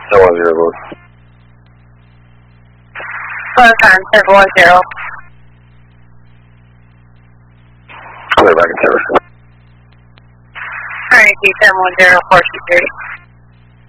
710, Lord. Close on 710. Clear back in service. Alright, 710, 423.